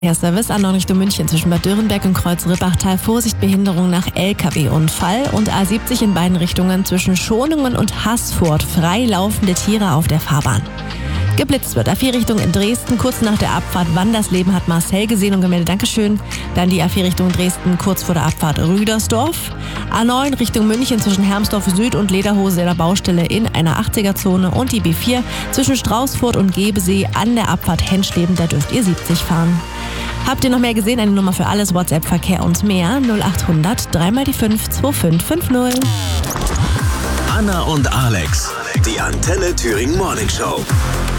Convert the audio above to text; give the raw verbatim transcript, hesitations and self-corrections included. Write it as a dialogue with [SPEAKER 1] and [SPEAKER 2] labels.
[SPEAKER 1] Service A neun Richtung München zwischen Bad Dürrenberg und Kreuz-Rippachtal. Vorsicht, Behinderung nach L K W-Unfall. Und A siebzig in beiden Richtungen zwischen Schonungen und Haßfurt. Freilaufende Tiere auf der Fahrbahn. Geblitzt wird A vier Richtung Dresden. Kurz nach der Abfahrt Wandersleben hat Marcel gesehen und gemeldet. Dankeschön. Dann die A vier Richtung Dresden kurz vor der Abfahrt Rüdersdorf. A neun Richtung München zwischen Hermsdorf Süd und Lederhose in der Baustelle in einer achtziger-Zone. Und die B vier zwischen Straußfurt und Gebesee an der Abfahrt Henschleben. Da dürft ihr siebzig fahren. Habt ihr noch mehr gesehen? Eine Nummer für alles, WhatsApp, Verkehr und mehr. null acht hundert drei mal die fünf zwei fünf fünf null.
[SPEAKER 2] Anna und Alex, die Antenne Thüringen Morning Show.